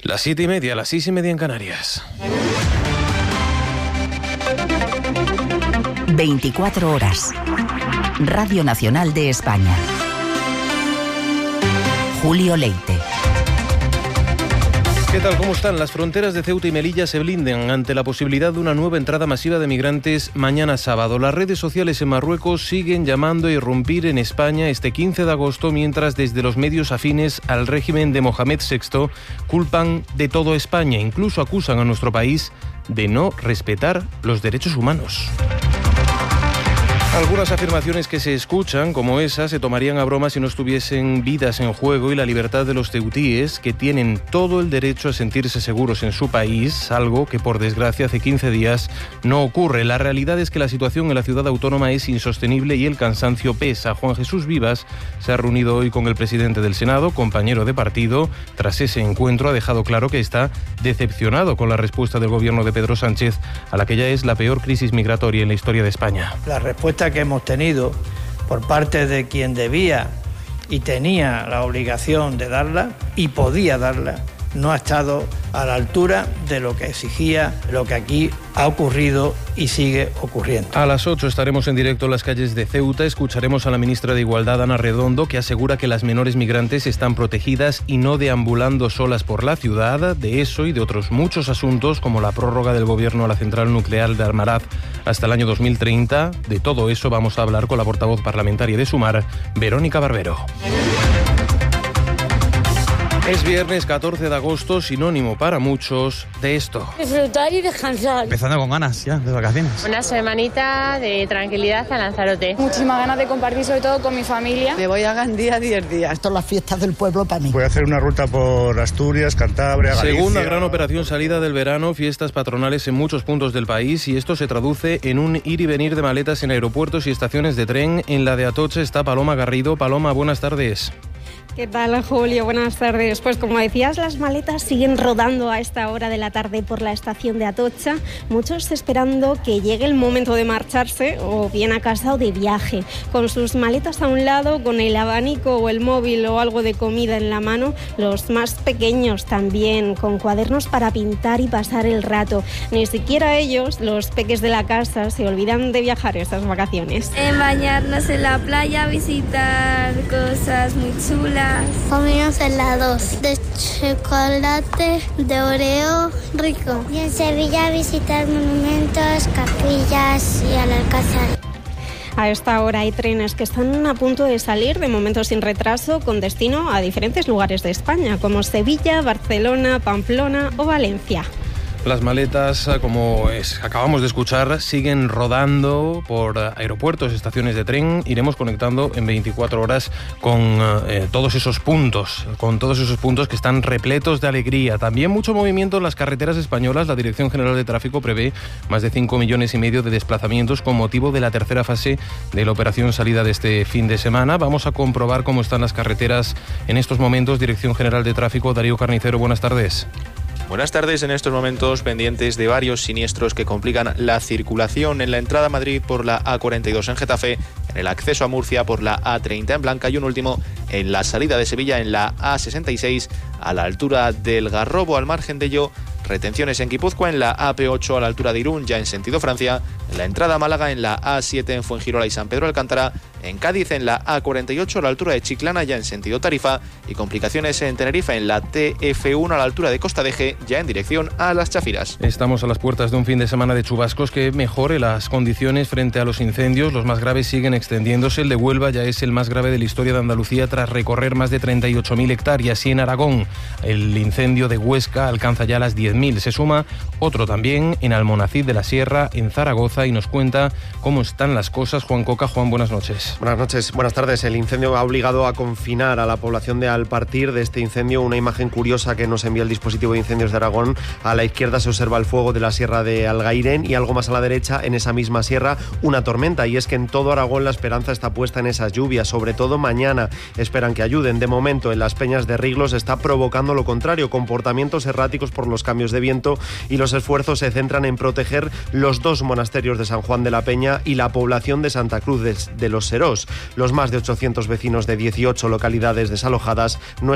Las 7:30, las 6:30 en Canarias. 24 horas. Radio Nacional de España. Julio Leite. ¿Qué tal? ¿Cómo están? Las fronteras de Ceuta y Melilla se blindan ante la posibilidad de una nueva entrada masiva de migrantes mañana sábado. Las redes sociales en Marruecos siguen llamando a irrumpir en España este 15 de agosto, mientras desde los medios afines al régimen de Mohamed VI culpan de todo a España. Incluso acusan a nuestro país de no respetar los derechos humanos. Algunas afirmaciones que se escuchan, como esa, se tomarían a broma si no estuviesen vidas en juego y la libertad de los ceutíes, que tienen todo el derecho a sentirse seguros en su país, algo que por desgracia hace 15 días no ocurre. La realidad es que la situación en la ciudad autónoma es insostenible y el cansancio pesa. Juan Jesús Vivas se ha reunido hoy con el presidente del Senado, compañero de partido. Tras ese encuentro ha dejado claro que está decepcionado con la respuesta del gobierno de Pedro Sánchez a la que ya es la peor crisis migratoria en la historia de España. La respuesta que hemos tenido por parte de quien debía y tenía la obligación de darla y podía darla, no ha estado a la altura de lo que exigía, lo que aquí ha ocurrido y sigue ocurriendo. A las 8 estaremos en directo en las calles de Ceuta. Escucharemos a la ministra de Igualdad, Ana Redondo, que asegura que las menores migrantes están protegidas y no deambulando solas por la ciudad. De eso y de otros muchos asuntos, como la prórroga del gobierno a la central nuclear de Almaraz hasta el año 2030. De todo eso vamos a hablar con la portavoz parlamentaria de Sumar, Verónica Barbero. Es viernes 14 de agosto, sinónimo para muchos de esto. Disfrutar y descansar. Empezando con ganas ya de vacaciones. Una semanita de tranquilidad a Lanzarote. Muchísimas ganas de compartir, sobre todo con mi familia. Me voy a Gandía 10 días. Esto es las fiestas del pueblo para mí. Voy a hacer una ruta por Asturias, Cantabria, Galicia. Segunda gran operación salida del verano, fiestas patronales en muchos puntos del país, y esto se traduce en un ir y venir de maletas en aeropuertos y estaciones de tren. En la de Atocha está Paloma Garrido. Paloma, buenas tardes. ¿Qué tal, Julio? Buenas tardes. Pues como decías, las maletas siguen rodando a esta hora de la tarde por la estación de Atocha, muchos esperando que llegue el momento de marcharse o bien a casa o de viaje, con sus maletas a un lado, con el abanico o el móvil o algo de comida en la mano, los más pequeños también, con cuadernos para pintar y pasar el rato. Ni siquiera ellos, los peques de la casa, se olvidan de viajar estas vacaciones. En bañarnos en la playa, visitar cosas muy chulas. Comimos helados de chocolate, de Oreo, rico. Y en Sevilla visitar monumentos, capillas y al Alcázar. A esta hora hay trenes que están a punto de salir, de momento sin retraso, con destino a diferentes lugares de España, como Sevilla, Barcelona, Pamplona o Valencia. Las maletas, como acabamos de escuchar, siguen rodando por aeropuertos, estaciones de tren. Iremos conectando en 24 horas con todos esos puntos que están repletos de alegría. También mucho movimiento en las carreteras españolas. La Dirección General de Tráfico prevé más de 5,5 millones de desplazamientos con motivo de la tercera fase de la operación salida de este fin de semana. Vamos a comprobar cómo están las carreteras en estos momentos. Dirección General de Tráfico, Darío Carnicero, buenas tardes. Buenas tardes. En estos momentos pendientes de varios siniestros que complican la circulación en la entrada a Madrid por la A42 en Getafe, en el acceso a Murcia por la A30 en Blanca y un último en la salida de Sevilla en la A66 a la altura del Garrobo. Al margen de ello, retenciones en Guipúzcoa en la AP8 a la altura de Irún, ya en sentido Francia, en la entrada a Málaga en la A7 en Fuengirola y San Pedro Alcántara, en Cádiz en la A48 a la altura de Chiclana, ya en sentido Tarifa, y complicaciones en Tenerife en la TF1 a la altura de Costa de Eje, ya en dirección a Las Chafiras. Estamos a las puertas de un fin de semana de chubascos que mejore las condiciones frente a los incendios. Los más graves siguen extendiéndose. El de Huelva ya es el más grave de la historia de Andalucía tras recorrer más de 38.000 hectáreas. Y en Aragón, el incendio de Huesca alcanza ya las 10.000. Se suma otro también en Almonacid de la Sierra, en Zaragoza, y nos cuenta cómo están las cosas Juan Coca. Juan, buenas noches. Buenas noches, buenas tardes. El incendio ha obligado a confinar a la población de Alpartir. De este incendio, una imagen curiosa que nos envía el dispositivo de incendios de Aragón. A la izquierda se observa el fuego de la sierra de Algairén y algo más a la derecha, en esa misma sierra, una tormenta. Y es que en todo Aragón la esperanza está puesta en esas lluvias, sobre todo mañana. Esperan que ayuden. De momento, en las peñas de Riglos está provocando lo contrario, comportamientos erráticos por los cambios de viento, y los esfuerzos se centran en proteger los dos monasterios de San Juan de la Peña y la población de Santa Cruz de los Serós. Los más de 800 vecinos de 18 localidades desalojadas no